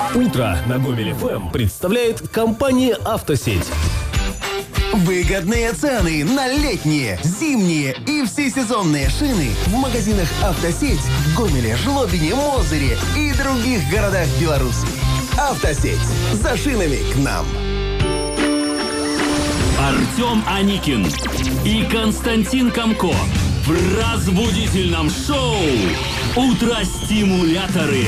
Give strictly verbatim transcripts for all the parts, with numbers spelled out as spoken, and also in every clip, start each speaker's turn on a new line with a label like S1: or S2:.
S1: Утро на Гомель эф эм представляет компания «Автосеть».
S2: Выгодные цены на летние, зимние и всесезонные шины в магазинах «Автосеть» в Гомеле, Жлобине, Мозыре и других городах Беларуси. «Автосеть». За шинами к нам.
S3: Артем Аникин и Константин Комко в разбудительном шоу «Утро-стимуляторы».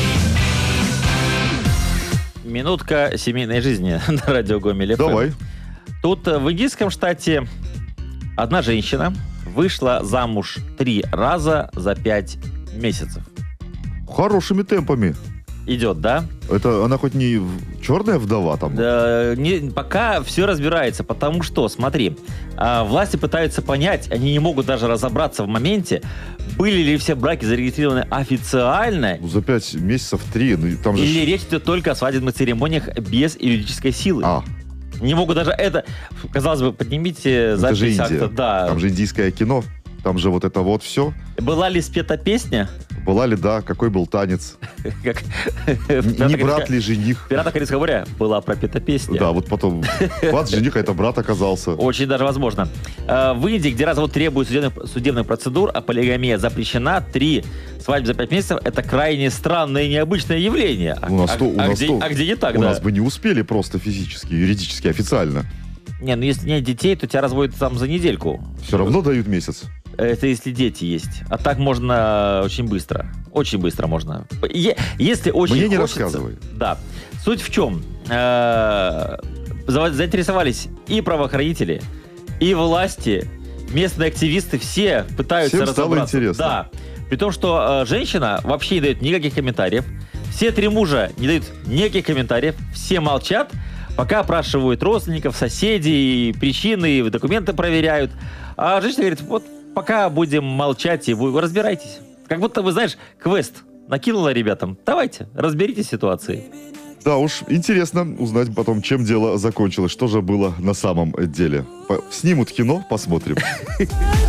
S4: Минутка семейной жизни на радио Гомель эф эм.
S5: Давай.
S4: Тут в индийском штате одна женщина вышла замуж три раза за пять месяцев.
S5: Хорошими темпами.
S4: Идет, да?
S5: Это она хоть не в- черная вдова там?
S4: Да, не- пока все разбирается, потому что, смотри, а, власти пытаются понять, они не могут даже разобраться в моменте, были ли все браки зарегистрированы официально,
S5: Ну, за пять месяцев три. Ну, там же...
S4: или
S5: ж-
S4: речь идет только о свадебных церемониях без юридической силы.
S5: А,
S4: Не могут даже это, казалось бы, поднимите
S5: это же
S4: запись
S5: Индия.
S4: акта. Да.
S5: Там же индийское кино. Там же вот это вот все.
S4: Была ли спета песня?
S5: Была ли, да, какой был танец?
S4: Как
S5: Н- Не брат ли жених?
S4: В «Пиратах Карибского моря» была пропета песня.
S5: Да, вот потом бац, жених, а это брат оказался.
S4: Очень даже возможно. Э, В Индии, где развод требует судебных, судебных процедур, а полигамия запрещена, три свадьбы за пять месяцев — это крайне странное и необычное явление. А,
S5: У нас
S4: а-
S5: то- у
S4: а
S5: нас
S4: где,
S5: то-
S4: а где не так,
S5: У
S4: да?
S5: нас бы не успели просто физически, юридически, официально.
S4: Не, ну если нет детей, то тебя разводят там за недельку.
S5: Все равно дают месяц.
S4: Это если дети есть. А так можно очень быстро. Очень быстро можно. Е- Если очень
S5: Мне не
S4: хочется-
S5: рассказывай.
S4: Да. Суть в чем? Э, за- Заинтересовались и правоохранители, и власти, местные активисты, все пытаются
S5: Всем стало
S4: разобраться.
S5: интересно.
S4: Да. При том, что э, женщина вообще не дает никаких комментариев. Все три мужа не дают никаких комментариев. Все молчат, пока опрашивают родственников, соседей, причины, документы проверяют. А женщина говорит: вот пока будем молчать и вы разбирайтесь. Как будто, вы знаешь, квест накинула ребятам. Давайте, разберитесь в ситуации.
S5: Да уж, интересно узнать потом, чем дело закончилось, что же было на самом деле. По- Снимут кино, посмотрим.